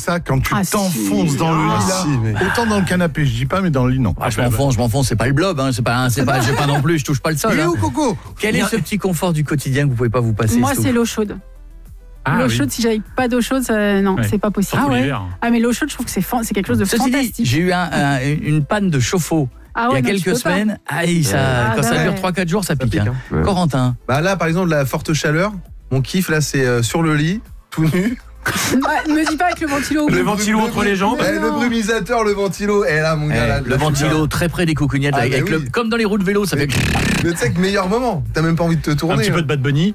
ça quand tu t'enfonces si. dans le lit là. Si, mais... Autant dans le canapé, je dis pas, mais dans le lit non. Je m'enfonce, c'est pas le blob, hein, c'est pas non plus, je touche pas le sol. Il est hein. où, Coco? Quel est ce petit confort du quotidien que vous pouvez pas vous passer? Moi, c'est l'eau chaude. L'eau chaude, si j'avais pas d'eau chaude, non, c'est pas possible. Mais l'eau chaude, je trouve que c'est quelque chose de fantastique. J'ai eu une panne de chauffe-eau il y a quelques semaines. Quand ça dure 3-4 jours, ça pique. Hein. Ouais. Corentin. Bah là, par exemple, la forte chaleur, mon kiff, là, c'est sur le lit, tout nu. Ne me dis pas avec le ventilo. Le ventilo entre les jambes. Le brumisateur, le ventilo. Et là, mon gars, là, le ventilo très près des coucougnettes, comme dans les roues de vélo, ça fait. Mais tu sais que meilleur moment. T'as même pas envie de te tourner. Un petit peu de Bad Bunny.